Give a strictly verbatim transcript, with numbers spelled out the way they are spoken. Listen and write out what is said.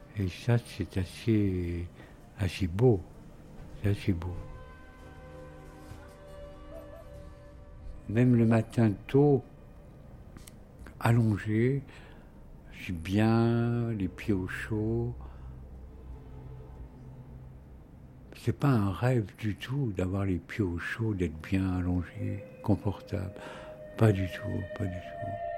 Et ça, c'est assez, assez beau. C'est assez beau. Même le matin tôt, allongé, je suis bien, les pieds au chaud. C'est pas un rêve du tout d'avoir les pieds au chaud, d'être bien allongé, confortable. Pas du tout, pas du tout.